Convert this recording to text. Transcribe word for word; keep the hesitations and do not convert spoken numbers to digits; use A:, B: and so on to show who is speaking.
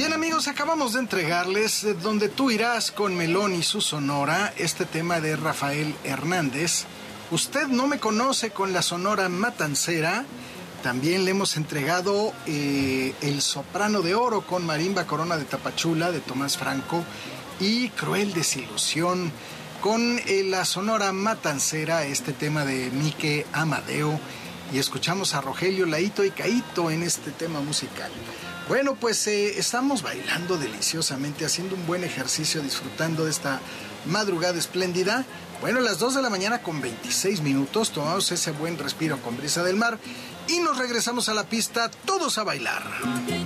A: Bien, amigos, acabamos de entregarles eh, Donde tú irás con Melón y su Sonora, este tema de Rafael Hernández. Usted no me conoce con la Sonora Matancera. También le hemos entregado eh, El Soprano de Oro con Marimba Corona de Tapachula de Tomás Franco y Cruel Desilusión con eh, la Sonora Matancera, este tema de Mike Amadeo. Y escuchamos a Rogelio, Laito y Caíto en este tema musical. Bueno, pues eh, estamos bailando deliciosamente, haciendo un buen ejercicio, disfrutando de esta madrugada espléndida. Bueno, a las dos de la mañana con veintiséis minutos, tomamos ese buen respiro con brisa del mar y nos regresamos a la pista, todos a bailar.